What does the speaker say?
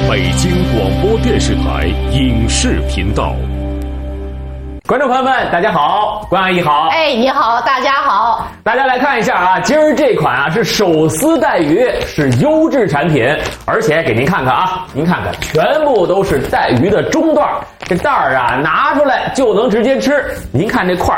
北京广播电视台影视频道。 观众朋友们，大家好，关阿姨好。 哎，你好，大家好。 大家来看一下啊，今儿这款啊是手撕带鱼，是优质产品，而且给您看看啊，您看看，全部都是带鱼的中段，这袋儿啊拿出来就能直接吃。您看这块